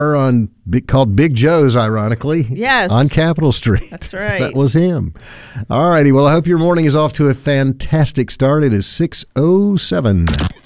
called Big Joe's, ironically. Yes. On Capitol Street. That's right. That was him. All righty. Well, I hope your morning is off to a fantastic start. It is 6:07.